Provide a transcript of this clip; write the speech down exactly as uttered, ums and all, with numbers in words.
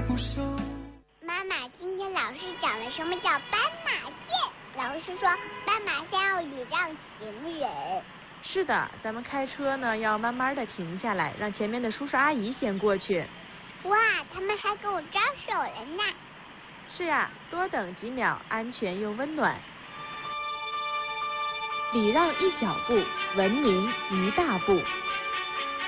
妈妈，今天老师讲了什么叫斑马线。老师说，斑马线要礼让行人。 是的，咱们开车呢要慢慢的停下来，让前面的叔叔阿姨先过去。 哇，他们还跟我招手了呢。 是啊，多等几秒，安全又温暖。礼让一小步，文明一大步。